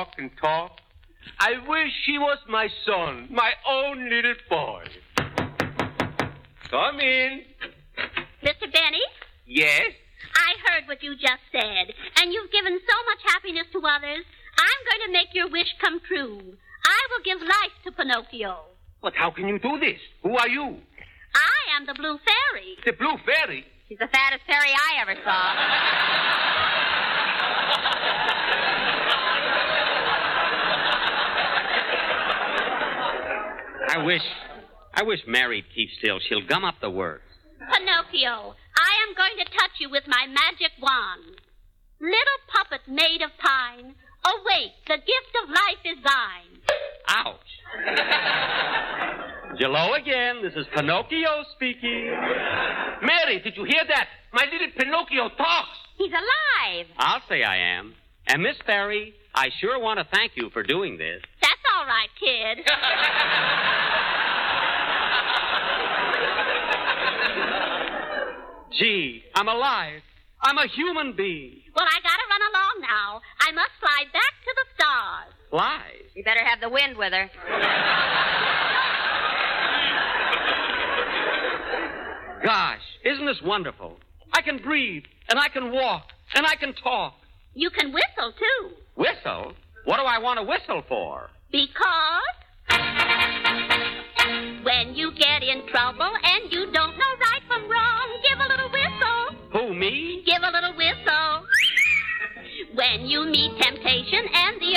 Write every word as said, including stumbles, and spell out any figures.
talk and talk. I wish he was my son, my own little boy. Come in. Mister Benny? Yes? I heard what you just said, and you've given so much happiness to others. I'm going to make your wish come true. I will give life to Pinocchio. But how can you do this? Who are you? I am the Blue Fairy. The Blue Fairy? She's the fattest fairy I ever saw. I wish, I wish Mary'd keep still. She'll gum up the words. Pinocchio, I am going to touch you with my magic wand. Little puppet made of pine, awake, the gift of life is thine. Ouch. Hello again. This is Pinocchio speaking. Mary, did you hear that? My little Pinocchio talks. He's alive. I'll say I am. And Miss Fairy, I sure want to thank you for doing this. That's all right, kid. Gee, I'm alive. I'm a human being. Well, I gotta run along now. I must fly back to the stars. Fly? You better have the wind with her. Gosh, isn't this wonderful? I can breathe, and I can walk, and I can talk. You can whistle, too. Whistle? What do I want to whistle for? Because when you get in trouble and you don't know right from wrong, give a little whistle. Who, me? Give a little whistle. When you meet temptation and the